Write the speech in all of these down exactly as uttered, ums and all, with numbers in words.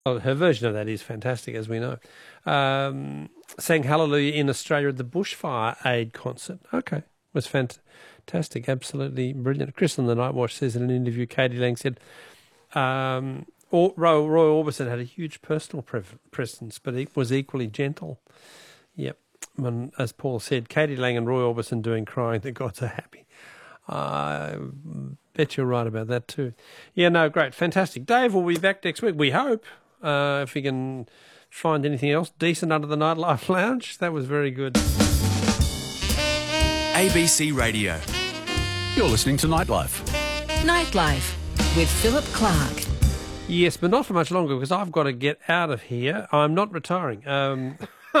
Well, her version of that is fantastic, as we know. Um, sang Hallelujah in Australia at the Bushfire Aid concert. Okay, it was fantastic, absolutely brilliant. Chris on the Night Watch says in an interview, Katie Lang said, um, Roy, Roy Orbison had a huge personal pre- presence, but he was equally gentle. Yep. And as Paul said, Katie Lang and Roy Orbison doing Crying the Gods Are Happy. I bet you're right about that too. Yeah, no, great, fantastic. Dave will be back next week, we hope. Uh, if we can find anything else decent under the Nightlife Lounge, that was very good. A B C Radio. You're listening to Nightlife. Nightlife with Philip Clark. Yes, but not for much longer because I've got to get out of here. I'm not retiring. Um,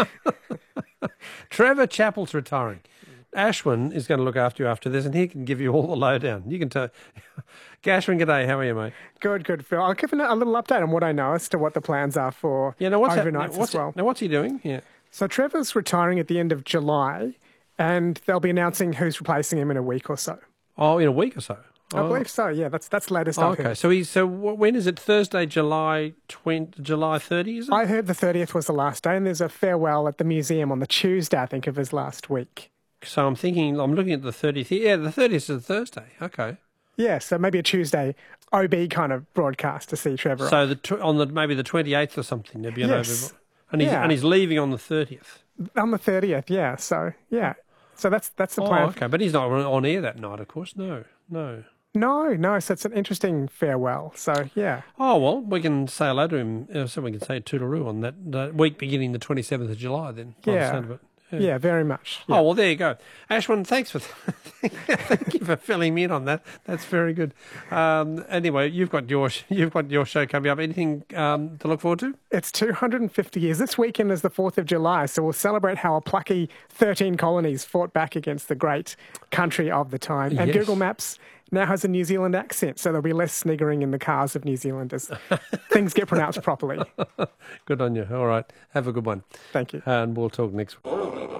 Trevor Chappell's retiring. Ashwin is going to look after you after this, and he can give you all the lowdown. You can tell. Gashwin, g'day. How are you, mate? Good, good, Phil. I'll give a little update on what I know as to what the plans are for yeah, now what's overnights now, what's as well. It, now, what's he doing? Yeah. So Trevor's retiring at the end of July, and they'll be announcing who's replacing him in a week or so. Oh, in a week or so? I oh. believe so, yeah. That's that's the latest oh, I've okay. heard. So he's so when is it? Thursday, July twentieth, July thirtieth, is it? I heard the thirtieth was the last day, and there's a farewell at the museum on the Tuesday, I think, of his last week. So I'm thinking, I'm looking at the thirtieth. Yeah, the thirtieth is a Thursday. Okay. Yeah, so maybe a Tuesday O B kind of broadcast to see Trevor. So the tw- on the maybe the twenty-eighth or something, there'd be an yes. over, and he's yeah. and he's leaving on the thirtieth. On the thirtieth, yeah. So yeah, so that's that's the plan. Oh, okay, but he's not on air that night, of course. No, no. No, no. So it's an interesting farewell. So yeah. Oh well, we can say hello to him. Uh, so we can say toodaloo on that, that week beginning the twenty-seventh of July. Then. by the sound of it. Yeah. yeah, very much. Yeah. Oh, well, there you go. Ashwin, thanks for thank you for filling me in on that. That's very good. Um, anyway, you've got your you've got your show coming up. Anything um, to look forward to? It's two hundred fifty years. This weekend is the fourth of July, so we'll celebrate how a plucky thirteen colonies fought back against the great country of the time. And yes. Google Maps now has a New Zealand accent, so there'll be less sniggering in the cars of New Zealanders. Things get pronounced properly. Good on you. All right. Have a good one. Thank you. And we'll talk next week.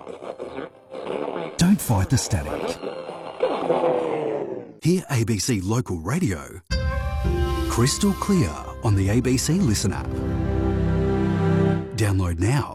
Don't fight the static. Hear A B C Local Radio crystal clear on the A B C Listen app. Download now.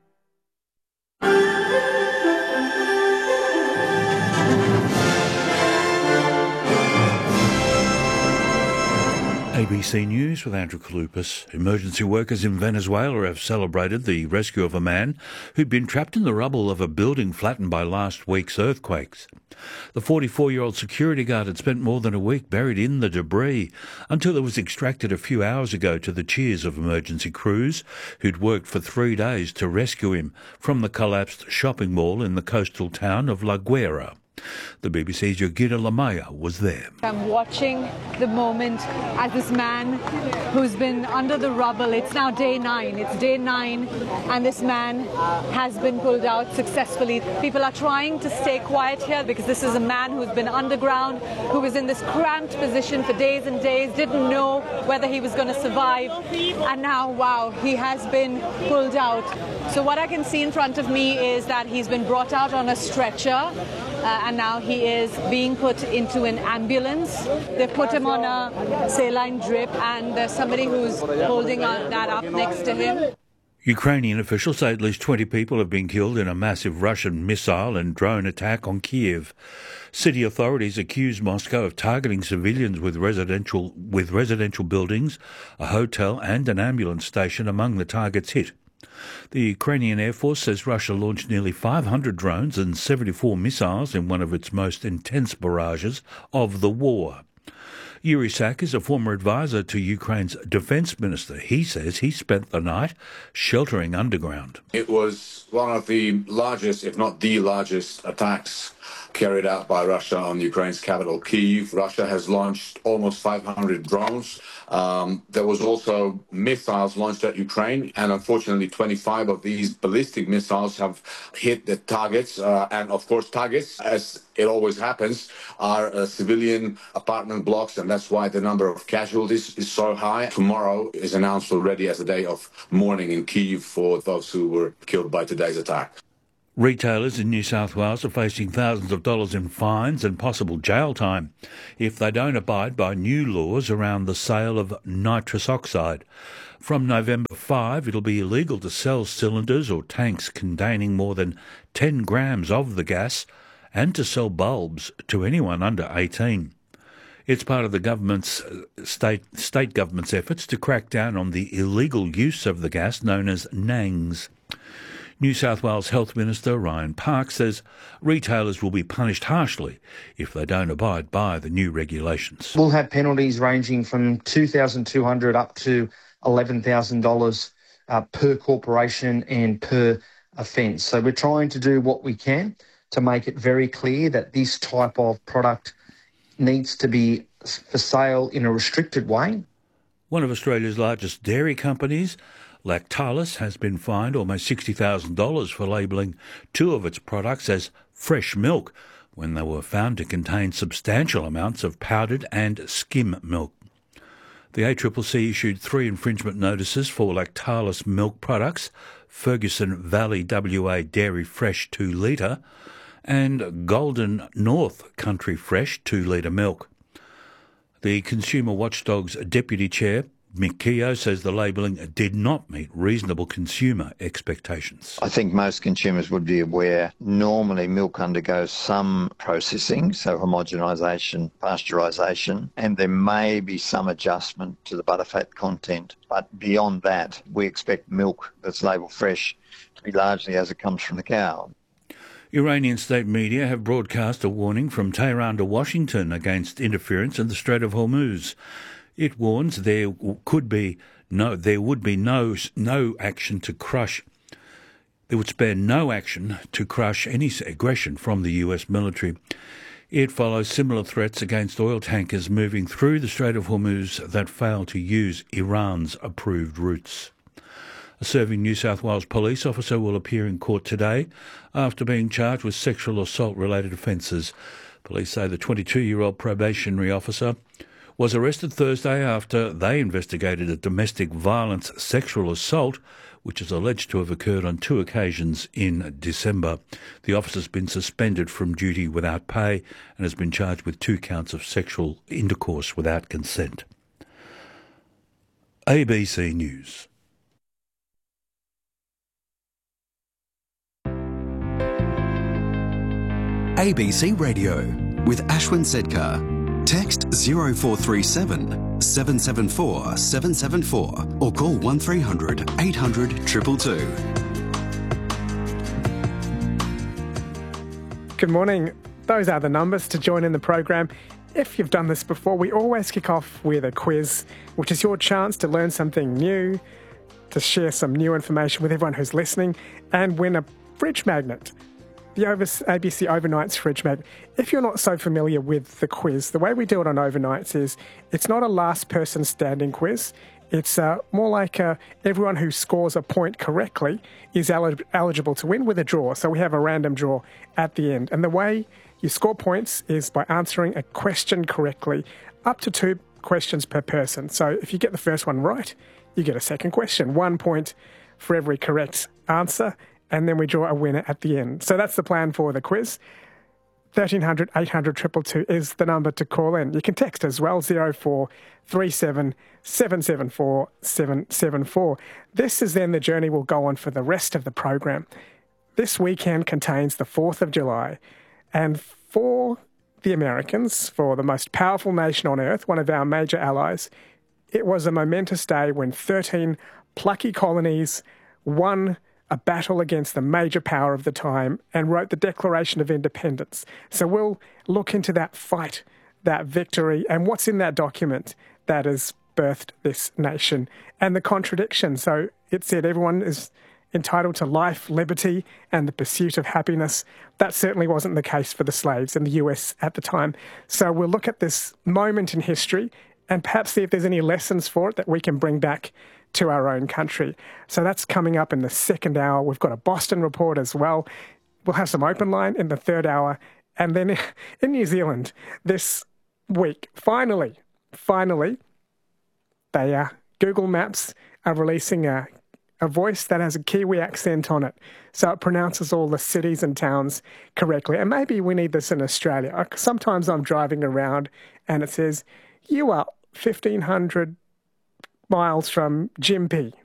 A B C News with Andrew Kalupas. Emergency workers in Venezuela have celebrated the rescue of a man who'd been trapped in the rubble of a building flattened by last week's earthquakes. The forty-four-year-old security guard had spent more than a week buried in the debris until it was extracted a few hours ago to the cheers of emergency crews who'd worked for three days to rescue him from the collapsed shopping mall in the coastal town of La Guaira. The B B C's Yogita Lamaya was there. I'm watching the moment as this man who's been under the rubble, it's now day nine, it's day nine, and this man has been pulled out successfully. People are trying to stay quiet here because this is a man who's been underground, who was in this cramped position for days and days, didn't know whether he was going to survive, and now, wow, he has been pulled out. So what I can see in front of me is that he's been brought out on a stretcher. Uh, and now he is being put into an ambulance. They put him on a saline drip, and there's somebody who's holding on that up next to him. Ukrainian officials say at least twenty people have been killed in a massive Russian missile and drone attack on Kiev. City authorities accuse Moscow of targeting civilians with residential with residential buildings, a hotel and an ambulance station among the targets hit. The Ukrainian Air Force says Russia launched nearly five hundred drones and seventy-four missiles in one of its most intense barrages of the war. Yuri Sak is a former advisor to Ukraine's defence minister. He says he spent the night sheltering underground. It was one of the largest, if not the largest, attacks carried out by Russia on Ukraine's capital, Kyiv. Russia has launched almost five hundred drones. Um, there was also missiles launched at Ukraine, and unfortunately twenty-five of these ballistic missiles have hit the targets. Uh, and of course, targets, as it always happens, are uh, civilian apartment blocks, and that's why the number of casualties is so high. Tomorrow is announced already as a day of mourning in Kyiv for those who were killed by today's attack. Retailers in New South Wales are facing thousands of dollars in fines and possible jail time if they don't abide by new laws around the sale of nitrous oxide. From November fifth, it'll be illegal to sell cylinders or tanks containing more than ten grams of the gas and to sell bulbs to anyone under eighteen. It's part of the government's state state government's efforts to crack down on the illegal use of the gas known as nangs. New South Wales Health Minister Ryan Park says retailers will be punished harshly if they don't abide by the new regulations. We'll have penalties ranging from two thousand two hundred dollars up to eleven thousand dollars uh, per corporation and per offence. So we're trying to do what we can to make it very clear that this type of product needs to be for sale in a restricted way. One of Australia's largest dairy companies, Lactalis, has been fined almost sixty thousand dollars for labelling two of its products as fresh milk when they were found to contain substantial amounts of powdered and skim milk. The A C C C issued three infringement notices for Lactalis milk products, Ferguson Valley W A Dairy Fresh two litre and Golden North Country Fresh two litre milk. The Consumer Watchdog's Deputy Chair, Mick Keogh, says the labelling did not meet reasonable consumer expectations. I think most consumers would be aware normally milk undergoes some processing, so homogenisation, pasteurisation, and there may be some adjustment to the butterfat content. But beyond that, we expect milk that's labelled fresh to be largely as it comes from the cow. Iranian state media have broadcast a warning from Tehran to Washington against interference in the Strait of Hormuz. It warns there could be no, there would be no no action to crush. They would spare no action to crush any aggression from the U S military. It follows similar threats against oil tankers moving through the Strait of Hormuz that fail to use Iran's approved routes. A serving New South Wales police officer will appear in court today after being charged with sexual assault-related offences. Police say the twenty-two-year-old probationary officer was arrested Thursday after they investigated a domestic violence sexual assault which is alleged to have occurred on two occasions in December. The officer's been suspended from duty without pay and has been charged with two counts of sexual intercourse without consent. A B C News. A B C Radio with Ashwin Sedkar. Text zero four three seven, seven seven four, seven seven four or call one three hundred, eight hundred, two two two. Good morning. Those are the numbers to join in the program. If you've done this before, we always kick off with a quiz, which is your chance to learn something new, to share some new information with everyone who's listening, and win a fridge magnet. The A B C Overnights Fridge Magnet. If you're not so familiar with the quiz, the way we do it on Overnights is it's not a last person standing quiz. It's uh, more like uh, everyone who scores a point correctly is el- eligible to win with a draw. So we have a random draw at the end. And the way you score points is by answering a question correctly, up to two questions per person. So if you get the first one right, you get a second question. One point for every correct answer. And then we draw a winner at the end. So that's the plan for the quiz. thirteen hundred, eight hundred, two two two is the number to call in. You can text as well, zero four three seven, seven seven four, seven seven four. This is then the journey we'll go on for the rest of the program. This weekend contains the fourth of July. And for the Americans, for the most powerful nation on earth, one of our major allies, it was a momentous day when thirteen plucky colonies won a battle against the major power of the time and wrote the Declaration of Independence. So we'll look into that fight, that victory, and what's in that document that has birthed this nation and the contradiction. So it said everyone is entitled to life, liberty, and the pursuit of happiness. That certainly wasn't the case for the slaves in the U S at the time. So we'll look at this moment in history and perhaps see if there's any lessons for it that we can bring back to our own country. So that's coming up in the second hour. We've got a Boston report as well. We'll have some open line in the third hour. And then in New Zealand this week, finally, finally, they uh, Google Maps are releasing a a voice that has a Kiwi accent on it, so it pronounces all the cities and towns correctly. And maybe we need this in Australia. Sometimes I'm driving around and it says, you are fifteen hundred miles from Gympie.